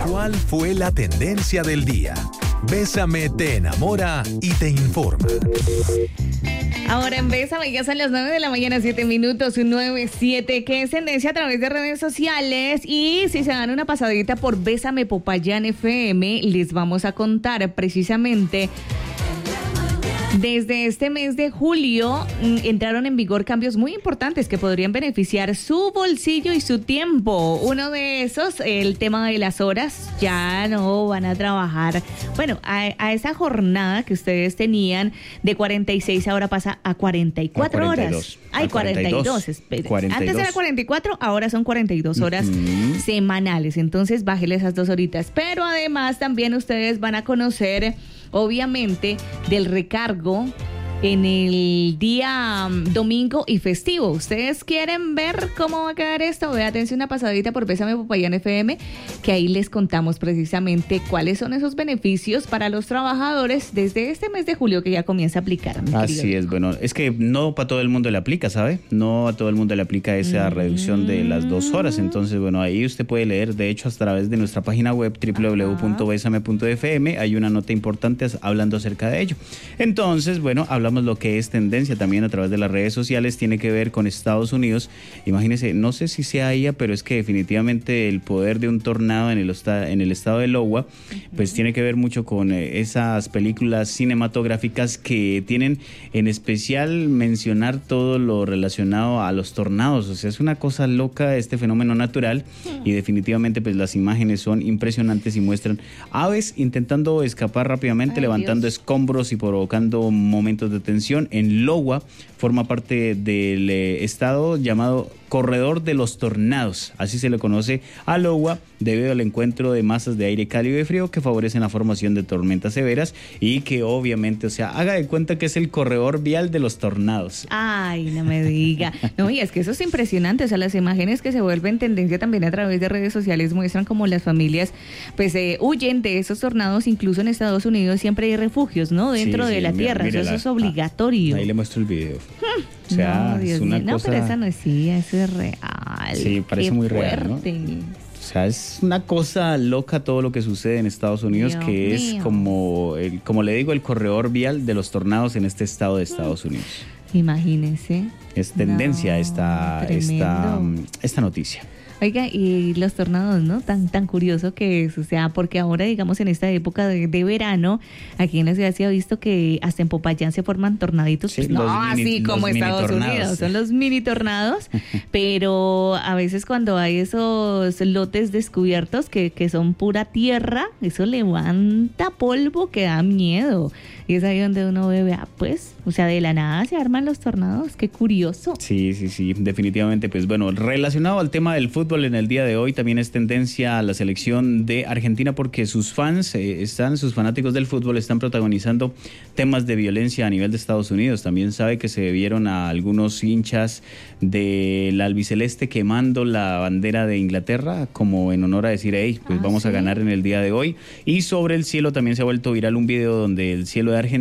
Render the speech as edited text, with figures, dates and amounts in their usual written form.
¿Cuál fue la tendencia del día? Bésame te enamora y te informa. Ahora en Bésame ya son las 9 de la mañana, 7 minutos, 9:07, que es tendencia a través de redes sociales. Y si se dan una pasadita por Bésame Popayán FM, les vamos a contar precisamente. Desde este mes de julio entraron en vigor cambios muy importantes que podrían beneficiar su bolsillo y su tiempo. Uno de esos, el tema de las horas. Ya no van a trabajar. Bueno, a esa jornada que ustedes tenían de 46 ahora pasa a 44 horas. Ay, 42, espera. 42. Antes era 44, ahora son 42 horas semanales. Entonces, bájele esas 2 horitas. Pero además también ustedes van a conocer, obviamente, del recargo en el día domingo y festivo. ¿Ustedes quieren ver cómo va a quedar esto? Véatense una pasadita por Bésame Popayán FM, que ahí les contamos precisamente cuáles son esos beneficios para los trabajadores desde este mes de julio que ya comienza a aplicar. Así es, bueno, es que no para todo el mundo le aplica, ¿sabe? No a todo el mundo le aplica esa reducción de las 2 horas. Entonces, bueno, ahí usted puede leer, de hecho, a través de nuestra página web www.besame.fm, hay una nota importante hablando acerca de ello. Entonces, bueno, hablamos lo que es tendencia también a través de las redes sociales, tiene que ver con Estados Unidos. Imagínense, no sé si sea ella, pero es que definitivamente el poder de un tornado en el estado de Iowa, pues tiene que ver mucho con esas películas cinematográficas que tienen en especial mencionar todo lo relacionado a los tornados. O sea, es una cosa loca este fenómeno natural y definitivamente pues las imágenes son impresionantes y muestran aves intentando escapar rápidamente, levantando escombros y provocando momentos de tensión. En Iowa forma parte del estado llamado Corredor de los Tornados, así se le conoce a Iowa, debido al encuentro de masas de aire cálido y frío que favorecen la formación de tormentas severas y que obviamente, o sea, haga de cuenta que es el corredor vial de los tornados. Ay, no me diga. No, y es que eso es impresionante, o sea, las imágenes que se vuelven tendencia también a través de redes sociales muestran cómo las familias pues huyen de esos tornados. Incluso en Estados Unidos siempre hay refugios, ¿no? Dentro de la tierra, eso es obligatorio. Ahí le muestro el video. O sea, no, Dios es una mío. cosa... No, pero esa no es, sí, eso es real. Sí, parece Qué muy fuerte. real, ¿no? O sea, es una cosa loca todo lo que sucede en Estados Unidos, Dios que es mío. como le digo, el corredor vial de los tornados en este estado de Estados Unidos. Imagínense. Es tendencia No, esta noticia. Oiga, y los tornados, ¿no? Tan curioso que es, o sea, porque ahora, digamos, en esta época de verano, aquí en la ciudad se ha visto que hasta en Popayán se forman tornaditos, Sí, pues no así como Estados Unidos, son los mini tornados, pero a veces cuando hay esos lotes descubiertos que son pura tierra, eso levanta polvo que da miedo, y es ahí donde uno ve, pues, o sea, de la nada se arman los tornados, qué curioso. Sí, definitivamente, pues bueno, relacionado al tema del fútbol en el día de hoy, también es tendencia a la selección de Argentina porque sus fans, sus fanáticos del fútbol están protagonizando temas de violencia a nivel de Estados Unidos. También sabe que se vieron a algunos hinchas del albiceleste quemando la bandera de Inglaterra como en honor a decir, hey, pues vamos a ganar en el día de hoy. Y sobre el cielo también se ha vuelto viral un video donde el cielo de Argentina